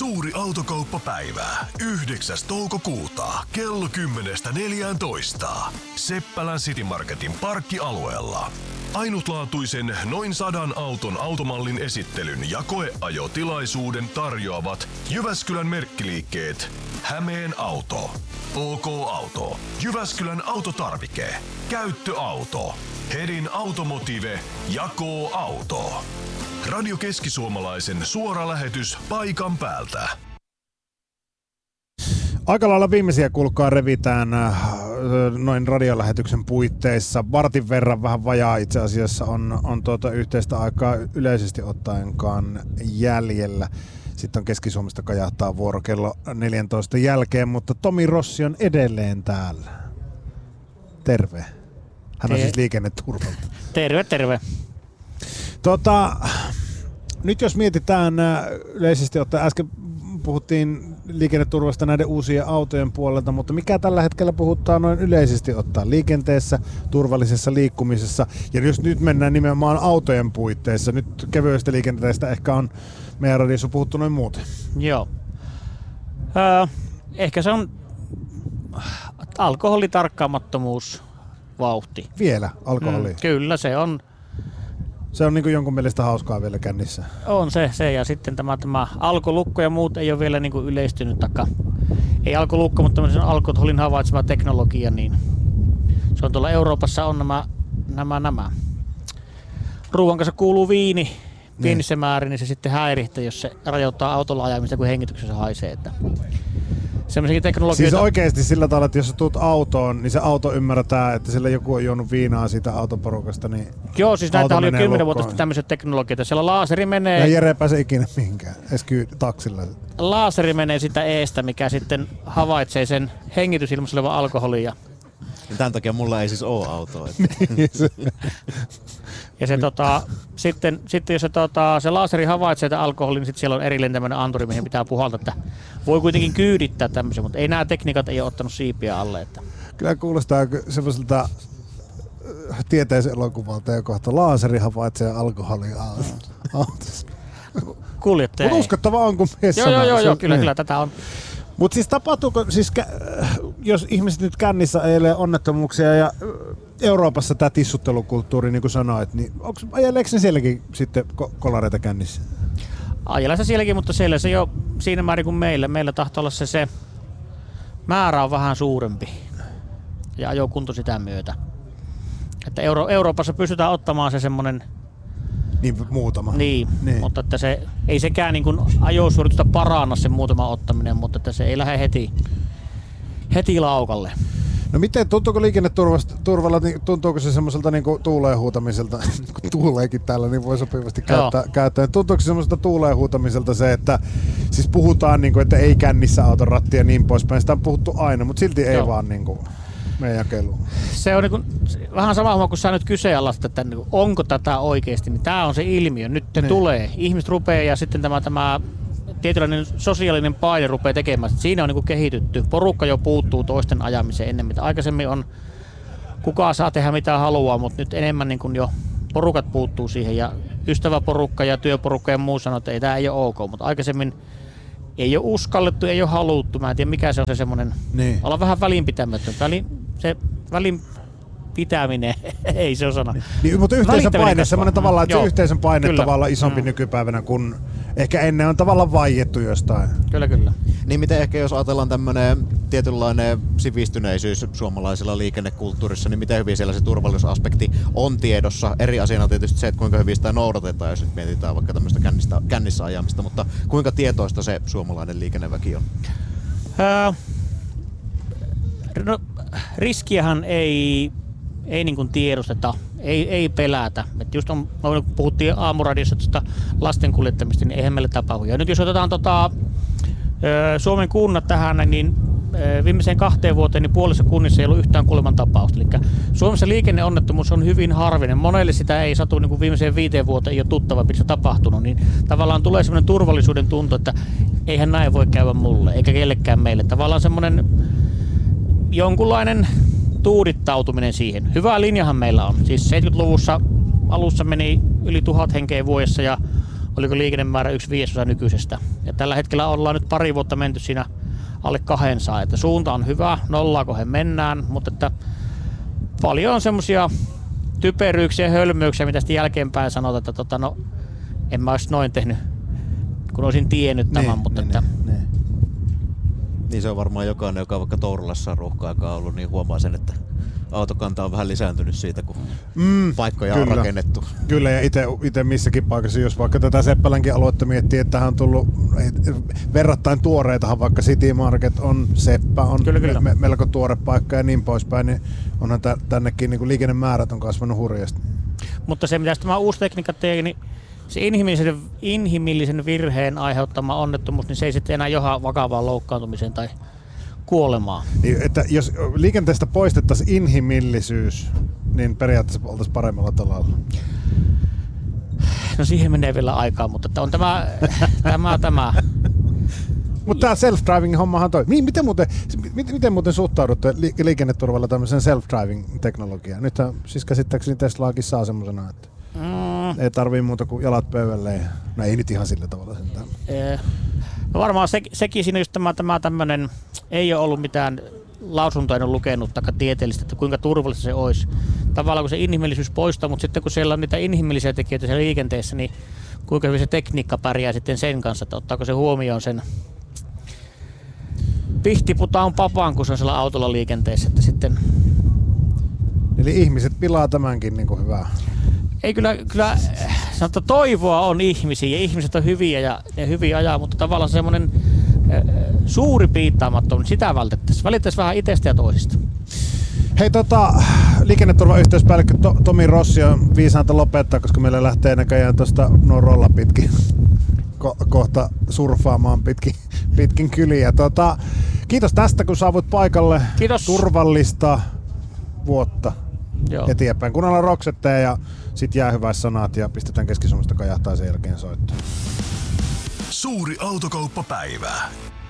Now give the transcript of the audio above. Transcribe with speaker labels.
Speaker 1: Suuri autokauppapäivä. 9. toukokuuta kello 10.14. Seppälän City Marketin parkkialueella. Ainutlaatuisen noin 100 auton automallin esittelyn ja koeajotilaisuuden tarjoavat Jyväskylän merkkiliikkeet Hämeen Auto, OK Auto, Jyväskylän Autotarvike, Käyttöauto, Hedin Automotive ja K-Auto. Radio Keski-Suomalaisen suora lähetys paikan päältä.
Speaker 2: Aika lailla viimeisiä kulkaa revitään noin radiolähetyksen puitteissa. Vartin verran vähän vajaa itse asiassa on yhteistä aikaa yleisesti ottaenkaan jäljellä. Sitten on Keski-Suomesta kajahtaa vuoro kello 14 jälkeen, mutta Tomi Rossi on edelleen täällä. Terve. Hän on siis liikenneturvalta.
Speaker 3: Terve.
Speaker 2: Nyt jos mietitään yleisesti ottaen, äsken puhuttiin liikenneturvasta näiden uusien autojen puolelta, mutta mikä tällä hetkellä puhuttaa noin yleisesti ottaen liikenteessä, turvallisessa liikkumisessa, ja jos nyt mennään nimenomaan autojen puitteissa, nyt kevyestä liikenteestä ehkä on meidän radiossa puhuttu noin muuten.
Speaker 3: Joo. Ehkä se on alkoholitarkkaamattomuus vauhti.
Speaker 2: Vielä alkoholi?
Speaker 3: Kyllä se on.
Speaker 2: Se on niin kuin jonkun mielestä hauskaa vielä kännissä.
Speaker 3: On se ja sitten tämä alkolukko ja muut ei ole vielä niin kuin yleistynyt ei alkolukko, mutta tämmöisen alkoholin havaitseva teknologia, niin se on tuolla Euroopassa on nämä. Ruuan kanssa kuuluu viini pienissä määrin, niin se sitten häiritsee, jos se rajoittaa autolla ajamista, kun hengityksessä haisee. Että semmoisiakin teknologioita.
Speaker 2: Siis oikeesti sillä tavalla, että jos sä tuut autoon, niin se auto ymmärretään, että sillä joku on juonut viinaa siitä autoporukasta, niin
Speaker 3: joo, siis näitä oli jo 10 vuotta sitten tämmöisiä teknologioita. Siellä laaseri menee.
Speaker 2: Ja Jere pääsee ikinä mihinkään, edes taksilla.
Speaker 3: Laaseri menee sitä eestä, mikä sitten havaitsee sen hengitysilmassa olevan alkoholin. Ja
Speaker 4: tämän takia mulla ei siis ole autoa.
Speaker 3: ja se sitten jos se laaseri havaitsee tämän alkoholin, niin sitten siellä on erillinen tämmöinen anturi, mihin pitää puhaltaa, että voi kuitenkin kyydittää tämmöisen, mutta ei nämä tekniikat ei ole ottanut siipiä alle. Että.
Speaker 2: Kyllä kuulostaa semmoiselta tieteiselokuvalta ja kohta laaseri havaitsee alkoholia autossa.
Speaker 3: Kuljettaja.
Speaker 2: Mutta uskottava on, kun mies
Speaker 3: sanoo. Joo, kyllä tätä on.
Speaker 2: Mutta siis tapahtuuko, jos ihmiset nyt kännissä ajelee onnettomuuksia ja Euroopassa tämä tissuttelukulttuuri, niin kuin sanoit, niin ajeleeko ne sielläkin sitten kolareita kännissä?
Speaker 3: Ajelee se sielläkin, mutta siellä se jo siinä määrin kuin meillä. Meillä tahtoo olla se määrä on vähän suurempi ja ajokunto sitä myötä. Että Euroopassa pystytään ottamaan se semmoinen.
Speaker 2: Niin muutama.
Speaker 3: Niin. Mutta että se ei sekään niin kuin ajosuoritusta paranna sen muutama ottaminen, mutta että se ei lähde heti laukalle.
Speaker 2: No miten, tuntuuko liikenneturvalla, tuntuuko se semmoiselta niin kuin tuuleen huutamiselta, kun tuuleekin täällä, niin voi sopivasti käyttää. Tuntuuko se semmoiselta tuuleen huutamiselta se, että siis puhutaan, niin kuin, että ei kännissä auton ratti ja niin poispäin, sitä on puhuttu aina, mutta silti ei vaan niin kuin meidän jakeluun. Se on niin
Speaker 3: vähän sama homma, kun sä nyt kyseenalaistat, että niin onko tätä oikeasti, niin tämä on se ilmiö. Nyt se tulee. Ihmiset rupeaa ja sitten tämä tietynlainen sosiaalinen paine rupeaa tekemään. Siinä on niin kehitytty. Porukka jo puuttuu toisten ajamiseen ennen mitä. Aikaisemmin on kukaan saa tehdä mitä haluaa, mutta nyt enemmän niin jo porukat puuttuu siihen. Ja ystäväporukka ja työporukka ja muu sanoo, että tämä ei ole ok, mutta aikaisemmin ei ole uskallettu, ei ole haluttu. Mä en tiedä mikä se on se semmoinen. Niin. Olla vähän välinpitämätön. Se välinpitäminen, ei se ole sana.
Speaker 2: Niin, mutta yhteisön paine, semmoinen tavallaan, että se yhteisön paine kyllä. Tavallaan isompi nykypäivänä, kun ehkä ennen on tavallaan vaiettu jostain.
Speaker 3: Kyllä.
Speaker 4: Niin miten ehkä jos ajatellaan tämmöinen tietynlainen sivistyneisyys suomalaisella liikennekulttuurissa, niin miten hyvin siellä se turvallisuusaspekti on tiedossa? Eri asiana tietysti se, että kuinka hyvin sitä noudatetaan, jos nyt mietitään vaikka tämmöistä kännissä ajamista, mutta kuinka tietoista se suomalainen liikenneväki on?
Speaker 3: No, riskiähän ei niin kuin tiedosteta, ei pelätä. Et just kun puhuttiin aamuradiossa tuosta lasten kuljettamista, niin eihän meille tapahdu. Ja nyt jos otetaan Suomen kunnat tähän, niin viimeiseen 2 vuoteen niin puolessa kunnissa ei ollut yhtään kuolemantapausta. Eli Suomessa liikenneonnettomuus on hyvin harvinainen. Monelle sitä ei satu, niin kuin viimeiseen 5 vuoteen ei ole tuttava piirissä tapahtunut. Niin tavallaan tulee semmoinen turvallisuuden tunto, että eihän näin voi käydä mulle, eikä kellekään meille. Tavallaan semmoinen jonkunlainen tuudittautuminen siihen. Hyvä linjahan meillä on. Siis 70-luvussa alussa meni yli 1000 henkeä vuodessa ja oliko liikennemäärä 1/5 nykyisestä. Ja tällä hetkellä ollaan nyt pari vuotta menty siinä alle 200, että suunta on hyvä, nollaa kohden mennään, mutta että paljon on semmosia typeryyksiä ja hölmöyksiä, mitä sitten jälkeenpäin sanotaan, että en mä olisi noin tehnyt, kun olisin tiennyt tämän, mutta että...
Speaker 4: Niin se on varmaan jokainen, joka vaikka Tourulassa on ruuhka-aikaa ollut, niin huomaa sen, että autokanta on vähän lisääntynyt siitä, kun paikkoja on rakennettu.
Speaker 2: Kyllä, ja itse missäkin paikassa, jos vaikka tätä Seppälänkin aluetta miettii, että tähän on tullut verrattain tuoreitahan, vaikka City Market on, Seppä on kyllä. Melko tuore paikka ja niin poispäin, niin onhan tännekin niin kuin liikennemäärät on kasvanut hurjasti.
Speaker 3: Mutta se, mitä tämä uusi tekniikka teki, niin se inhimillisen virheen aiheuttama onnettomuus, niin se ei sitten enää johda vakavaan loukkaantumiseen tai kuolemaan.
Speaker 2: Niin, että jos liikenteestä poistettaisiin inhimillisyys, niin periaatteessa oltaisiin paremmalla tolalla.
Speaker 3: No siihen menee vielä aikaa, mutta on tämä.
Speaker 2: Mutta tämä self-driving hommahan toi. Miten muuten suhtaudutte liikenneturvalla tämmöiseen self-driving-teknologiaan? Nythän siis käsittääkseni Teslaakin saa semmosena, että ei tarvii muuta kuin jalat pöydälle. No ei nyt ihan sillä tavalla sentään.
Speaker 3: No varmaan sekin siinä just tämä tämmönen, ei ole ollut mitään lausuntoa, en ole lukenut taikka tieteellistä, että kuinka turvallista se olisi. Tavallaan kun se inhimillisyys poistaa, mutta sitten kun siellä on niitä inhimillisiä tekijöitä siellä liikenteessä, niin kuinka hyvin se tekniikka pärjää sitten sen kanssa, että ottaako se huomioon sen pihtiputaan papan, kun se on siellä autolla liikenteessä, että sitten...
Speaker 2: Eli ihmiset pilaa tämänkin niin kuin hyvää.
Speaker 3: Ei kyllä sanotaan, toivoa on ihmisiä ja ihmiset on hyviä ja ne hyvin ajaa, mutta tavallaan semmoinen suuri piittaamattomuus, sitä vältettäisiin. Välittäisiin vähän itsestä ja toisista.
Speaker 2: Hei liikenneturvayhteyspäällikkö Tomi Rossi on viisaanta lopettaa, koska meillä lähtee näköjään tuosta rolla pitkin kohta surffaamaan pitkin kyliä. Kiitos tästä, kun saavut paikalle.
Speaker 3: Kiitos.
Speaker 2: Turvallista vuotta.
Speaker 3: Joo.
Speaker 2: Eteenpäin. Kuunnellaan Roxetteja ja sit jää hyvät sanat ja pistetään Keski-Suomesta kajahtaa sen jälkeen soittoon.
Speaker 1: Suuri autokauppapäivä.